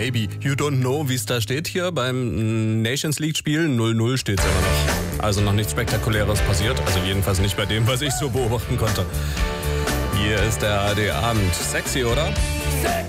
maybe you don't know, wie es da steht hier beim Nations League-Spiel. 0-0 steht es immer noch. Also noch nichts Spektakuläres passiert. Also jedenfalls nicht bei dem, was ich so beobachten konnte. Hier ist der ARD Abend. Sexy, oder?